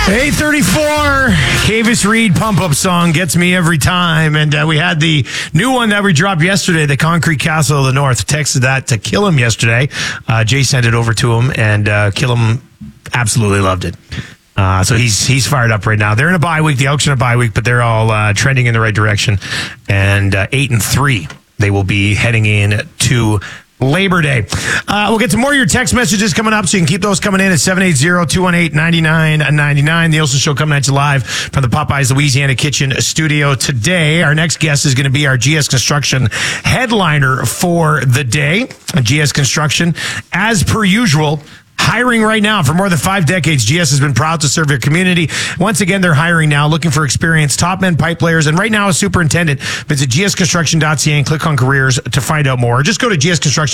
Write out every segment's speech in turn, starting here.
8:34, Kavis Reed pump-up song gets me every time. And we had the new one that we dropped yesterday, the Concrete Castle of the North. Texted that to Killam yesterday. Jay sent it over to him, and Killam absolutely loved it. So he's fired up right now. They're in a bye week, the Elks are in a bye week, but they're all trending in the right direction. And 8-3, they will be heading in to Labor Day. We'll get to more of your text messages coming up, so you can keep those coming in at 780-218-9999. The Olsen Show coming at you live from the Popeyes Louisiana Kitchen studio today. Our next guest is going to be our GS Construction headliner for the day. GS Construction, as per usual, hiring right now. For more than 5 decades, GS has been proud to serve their community. Once again, they're hiring now, looking for experienced top-end pipe layers, and right now a superintendent. Visit gsconstruction.ca and click on careers to find out more. Or just go to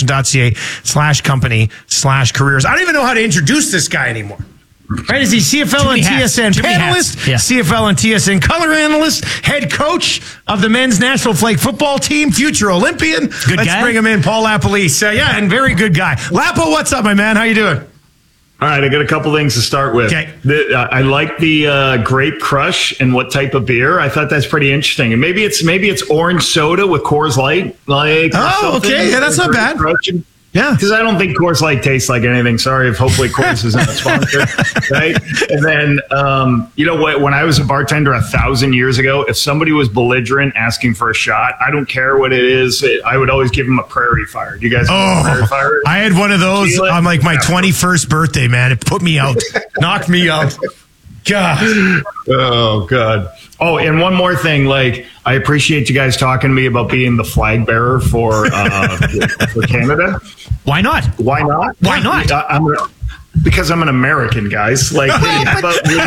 gsconstruction.ca/company/careers. I don't even know how to introduce this guy anymore. Right? Is he CFL and TSN panelist, yeah. CFL and TSN color analyst, head coach of the men's national flag football team, future Olympian? Let's bring him in, Paul Lapalisse. Yeah, and very good guy. Lapo, what's up, my man? How you doing? All right, I got a couple things to start with. Okay. I like the Grape Crush and what type of beer. I thought that's pretty interesting. And maybe it's orange soda with Coors Light. Okay. Yeah, that's not bad. Yeah. Because I don't think Coors Light tastes like anything. Sorry if hopefully Coors isn't a sponsor. Right? And then, you know what? When I was a bartender 1,000 years ago, if somebody was belligerent asking for a shot, I don't care what it is. I would always give them a Prairie Fire. Do you guys know Prairie Fire? I had one of those on like my 21st birthday, man. It put me out. Knocked me out. God. Oh, God. Oh, and one more thing. Like, I appreciate you guys talking to me about being the flag bearer for Canada. Why not? Why not? Why not? Because I'm an American, guys. Like, how about we?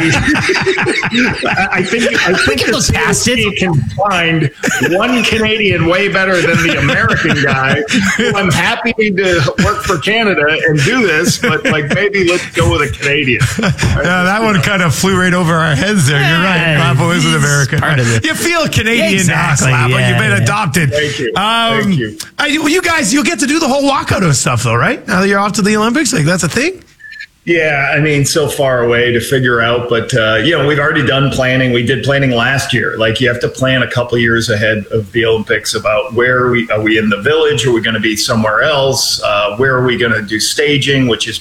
I think the CFC can find one Canadian way better than the American guy. Who I'm happy to work for Canada and do this, but like maybe let's go with a Canadian. Yeah, that one kind of flew right over our heads there. You're right. Lapo is an American. Part of it. You feel Canadian, exactly, Lapo. yeah, You've been adopted. Thank you. Thank you. You guys, you'll get to do the whole walkout of stuff, though, right? Now that you're off to the Olympics, like that's a thing. Yeah, I mean, so far away to figure out, but we've already done planning. We did planning last year. Like, you have to plan a couple years ahead of the Olympics about where are we in the village? Are we going to be somewhere else? Where are we going to do staging, which is